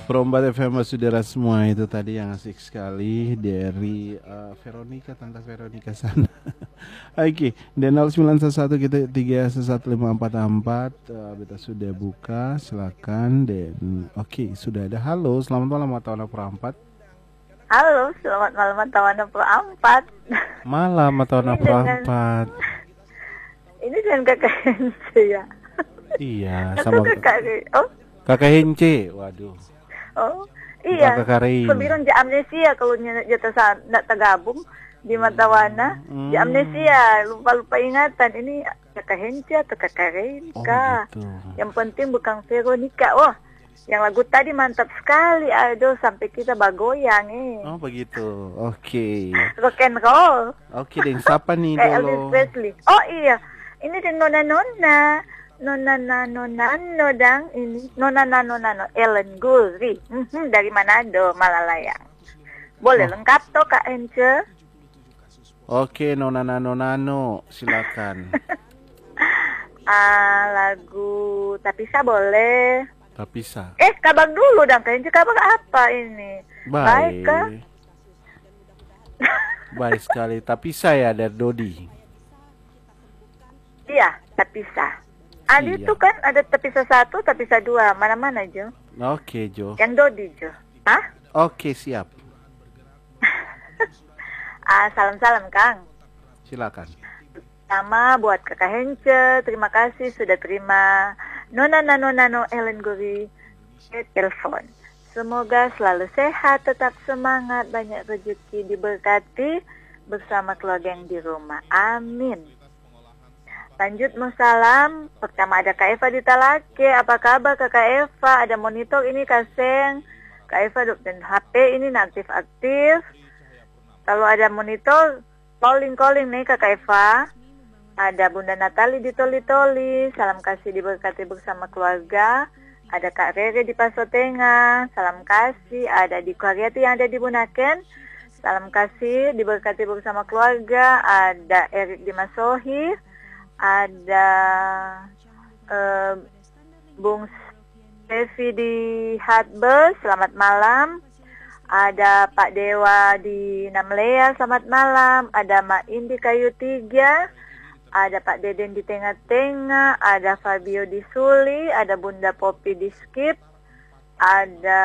Perombat FM saudara semua, itu tadi yang asik sekali dari Veronica, Tante Veronica sana. Oke, dan 0911 kita 31544 beta sudah buka, silakan. Dan oke, sudah ada. Halo, selamat malam Matawana Perempat. Halo, selamat malam Matawana Perempat. Malam Matawana Perempat. Ini dengan kakak Hence ya? Iya, sama kakak Hence, waduh. Oh, iya. Sebiran di amnesia kalau jatah nak tergabung di Matawana. Di amnesia, lupa ingatan. Ini kakak Hence atau kakak Renka. Gitu. Yang penting bukan Veronica. Wah, yang lagu tadi mantap sekali. Aduh, sampai kita bagoyang Oh begitu, oke. Rock and roll. Oke, deng, siapa nih Elvis dulu? Presley. Oh iya, ini deng nona dang ini nona Ellen Guri dari Manado, Malalayang. Boleh lengkap toh Kak Ence? Oke, nona silakan. Lagu Tapisa boleh. Tapisa. Kabar dulu dong Kak Ence, kabar apa ini? Baik. Kah? Baik sekali. Tapisa ya dari Dodi. Iya, Tapisa. Adi itu kan ada Tapisa 1, Tapisa 2. Mana-mana, Jo? Oke, Jo. Yang Dodi, Jo. Hah? Oke, siap. Salam-salam, Kang. Silakan. Pertama buat Kakak Hence, terima kasih sudah terima Nona Ellen Guri telepon. Semoga selalu sehat, tetap semangat, banyak rezeki, diberkati bersama keluarga yang di rumah. Amin. Lanjut mau salam. Pertama ada Kak Eva di Talake. Apa kabar Kakak Eva? Ada monitor ini Kaseng. Kak Eva dan HP ini aktif-aktif. Kalau ada monitor, calling nih Kakak Eva. Ada Bunda Natali di Toli-Toli. Salam kasih diberkati bersama keluarga. Ada Kak Rere di Pasotenga. Salam kasih. Ada di Karyati yang ada di Bunaken. Salam kasih diberkati bersama keluarga. Ada Erik di Masohi. Ada Bung Stevi di Hatbus, selamat malam. Ada Pak Dewa di Namlea, selamat malam. Ada Mak Indi Kayu 3. Ada Pak Deden di Tengah-Tengah. Ada Fabio di Suli. Ada Bunda Popi di Skip. Ada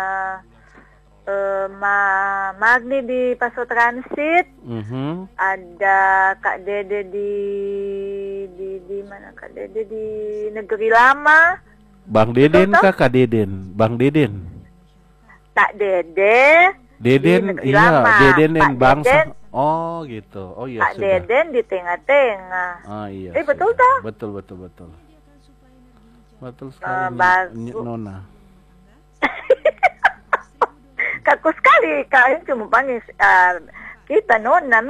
Magni di Paso Transit. Ada Kak Dede di mana Kak Dede di Negeri Lama. Bang Deden kah Kak Deden? Bang Deden. Tak Dede. Deden di iya, Lama. Deden dan bangsa. Deden, oh gitu. Oh iya Kak sudah. Deden di Tengah-Tengah. Ah iya. Betul toh? Betul. Betul sekali. Nona. Kaku sekali Kak, cuma panggil kita Nona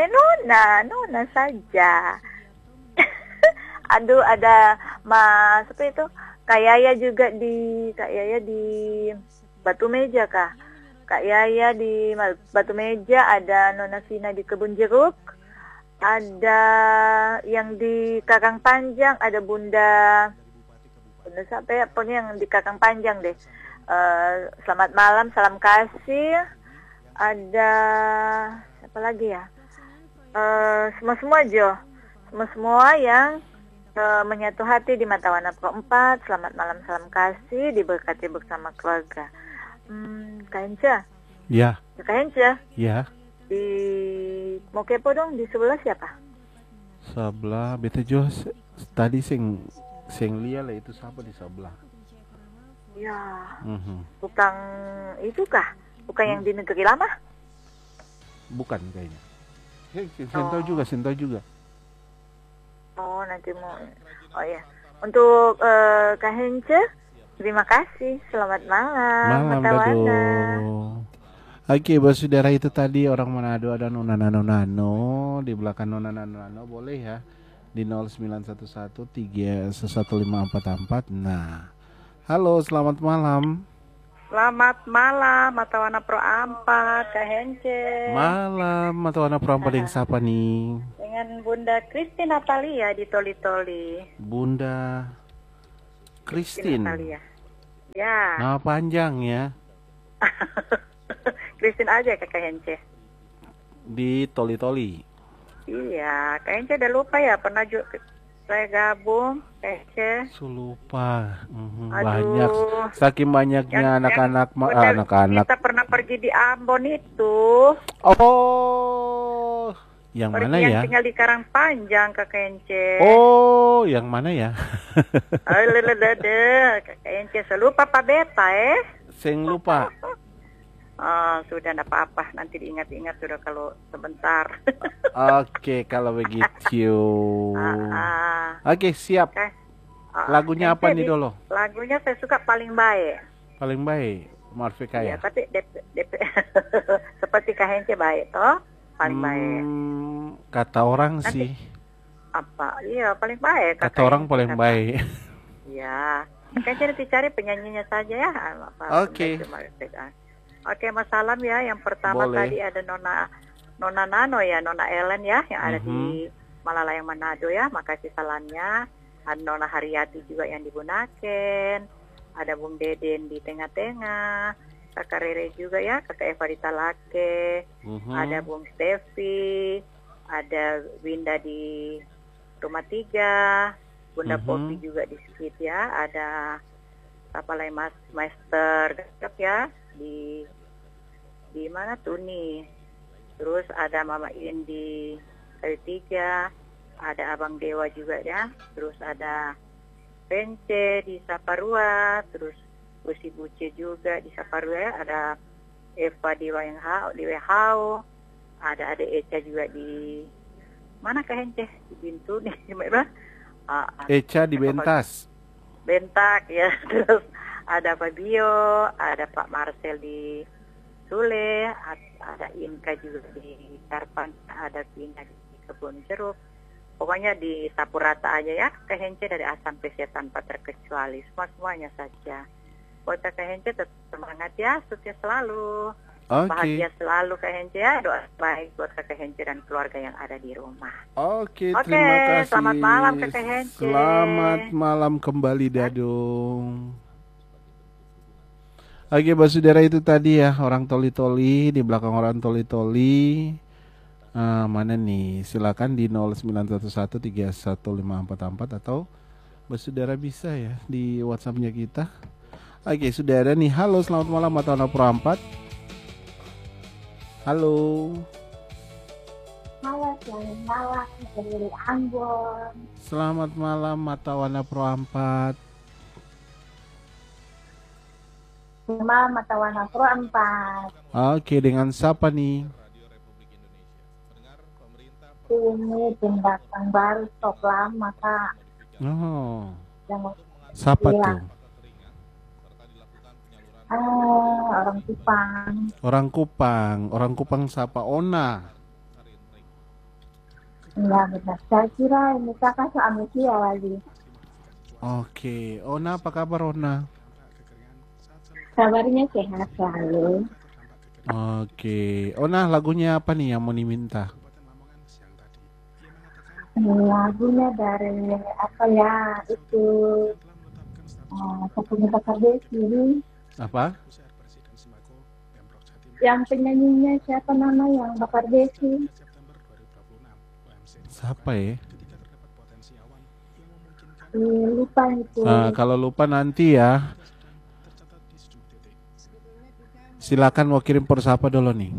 saja. Aduh, ada Mas apa itu? Kak Yaya juga di Batu Meja kah? Kak Yaya di Batu Meja, ada Nona Vina di Kebun Jeruk. Ada yang di Kakang Panjang, ada Bunda siapa ya? Pokoknya yang di Kakang Panjang deh. Selamat malam, salam kasih. Ada siapa lagi ya? Semua Jo, semua yang menyatu hati di Matawana Pro 4. Selamat malam, salam kasih, diberkati bersama keluarga. Kak Hence? Ya. Kak Hence? Ya. Di mau kepo dong, di sebelah siapa? Sebelah beta Jo tadi sing lihat lah itu siapa di sebelah. Ya, bukan itu kah? Bukan yang di Negeri Lama? Bukan kayaknya. Sinta juga. Oh, nanti mau. Oh ya. Untuk Kak Hence, terima kasih. Selamat malam. Malam Dado. Oke, saudara, itu tadi orang Manado, ada Nona Nano di belakang Nona Nano, boleh ya di 0911 31544. Nah. Halo, selamat malam. Selamat malam, Matawana Pro 4, Kak Hence. Malam, Matawana Pro 4 yang siapa nih? Dengan Bunda Christine Natalia di Toli-Toli. Bunda Christine. Natalia. Ya. Nama panjang ya? Christine aja Kakak Hence. Di Toli-Toli. Iya, Kak Hence udah lupa ya pernah juga saya gabung Kak Hence. Lupa. Aduh. Banyak. Saking banyaknya anak-anak. Kita pernah pergi di Ambon itu. Oh, yang pergi mana yang ya? tinggal di Karangpanjang Kakak Hence. Oh, yang mana ya? Kakak Hence selupa Pak Beta Sing lupa. Sudah enggak apa-apa, nanti diingat-ingat sudah kalau sebentar. Oke, kalau begitu. Oke, siap. Lagunya apa nih Dolo? Lagunya saya suka Paling Baik. Paling baik, Marfika ya? Iya, tapi seperti Kak Hence baik toh? Paling baik. Kata orang Nanti, sih. apa? Iya, paling baik. Kata orang paling baik. Iya. Kan nanti cari penyanyinya saja ya. Oke. Oke, Mas Salam ya. Yang pertama Boleh. tadi ada Nona Nano ya, Nona Ellen ya, yang ada di Malalayang Manado ya. Makasih salamnya. Ada Nona Haryati juga yang di Bunaken. Ada Bung Deden di tengah-tengah. Kakak Rere juga ya, Kakak Eva di Talake. Ada Bung Stevi. Ada Winda di Rumah 3. Bunda Popi juga di sekitar ya. Ada apa lagi Master Gagap ya. Di mana Tuni, terus ada Mama Indi dari 3, ada Abang Dewa juga ya, terus ada Pence di Saparua, terus Busi Buce juga di Saparua ya, ada Eva di Wehau, ada Eca juga di mana Kak Hence di Bintu nih gimana? Eca di Bentas. Bentak ya, terus ada Fabio, ada Pak Marcel di Sule, ada Inka juga di Karpan, ada Pina di Kebun Jeruk. Pokoknya di sapu rata aja ya, Kak Hence dari A sampai Z tanpa terkecuali, semuanya saja. Buat Kak Hence tetap semangat ya, sukses selalu. Bahagia selalu Kak Hence ya, doa baik buat Kak Hence dan keluarga yang ada di rumah. Oke, terima kasih. Selamat malam Kak Hence. Selamat malam kembali Dadung. Oke, saudara itu tadi ya orang Toli-Toli, di belakang orang Toli-Toli. Mana nih? Silakan di 0911315444 atau saudara bisa ya di WhatsApp-nya kita. Oke, saudara nih. Halo, selamat malam Matawana Pro 4. Halo. Halo, selamat malam dari Ambon. Selamat malam Matawana Pro 4. Selamat Matawana Pro 4. Oke, dengan siapa nih? Ini pendatang baru stok lama Kak. Oh. Yang Siapa tuh? Orang Kupang. Orang Kupang siapa? Ona. Iya benar. Saya kira ini kakak suami dia lagi. Oke, Ona apa kabar Ona? Kabarnya sehat selalu. Oke, Ona lagunya apa nih yang mau diminta? Lagunya dari apa ya itu satunya Bakar Desi. Apa? Yang penyanyinya siapa nama yang Bakar Desi? Siapa ya? Lupa itu. Kalau lupa nanti ya. Silakan mau kirim persapa dulu nih.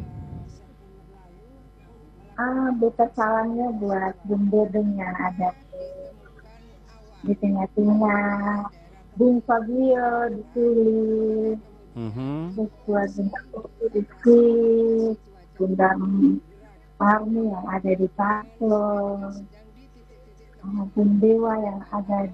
Beta salamnya buat Bung Deden yang ada di tengah-tengah, Bung Fabio di sini, terus buat Bunda Kopi di sini, Bunda Parmi yang ada di Paso, Bung Dewa yang ada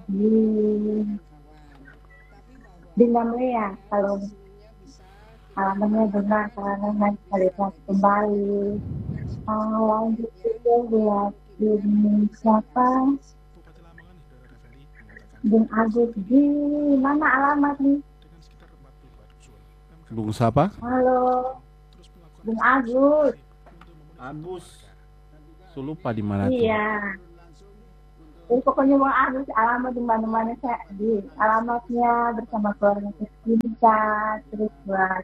di Namlea, kalau alamannya benar karena nanti kalian kembali. Lanjut juga buat siapa? Bung Agus di mana alamat nih? Bung siapa? Halo, Bung Agus. Lupa di mana tuh? Iya. Jadi pokoknya Bung Agus alamat di mana-mana saya di alamatnya bersama keluarga kecil. Henca, terus buat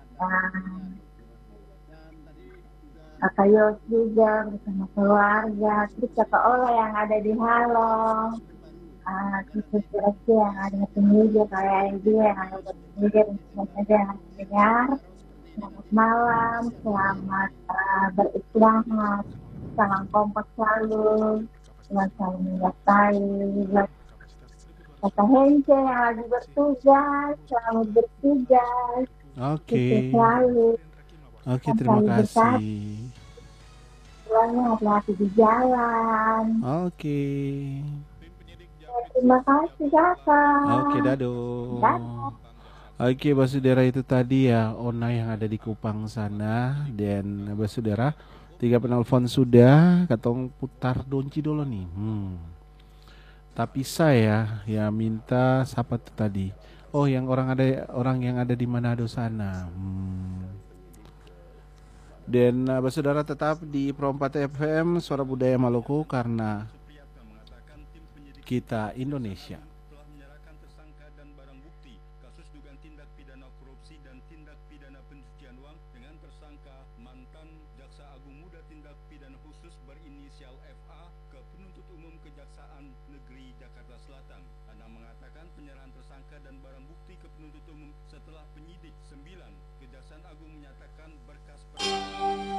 Kakak Yos juga bersama keluarga, terus Kakak Ola yang ada di Halong, terus Resi yang ada di media, kayak dia yang ada di media, dan semuanya yang ada dengar. Selamat malam, selamat beristirahat, salam kompak selalu, selalu menyertai. Buat Kakak Hence yang lagi bertugas, selamat bertugas, sukses Oke. selalu, Oke, terima selalu berkah. kasih. Pulangnya hati-hati di jalan. Oke. Terima kasih Oke, kakak. dado. Dadah. Oke, Basudara itu tadi ya Ona yang ada di Kupang sana. Dan Basudara, 3 penelpon sudah. Katong putar donci dulu nih. Tapi saya ya minta siapa tuh tadi? Oh, yang orang yang ada di Manado sana. Dan Basudara tetap di Pro 4 FM Suara Budaya Maluku karena kita Indonesia. Telah menyerahkan tersangka dan barang bukti kasus dugaan tindak pidana korupsi dan tindak pidana pencucian uang dengan tersangka mantan Jaksa Agung Muda Tindak Pidana Khusus berinisial FA ke penuntut umum Kejaksaan Negeri Jakarta Selatan. Anda mengatakan penyerahan tersangka dan barang bukti ke penuntut umum setelah penyidik 9 Kejaksaan Agung menyatakan berkas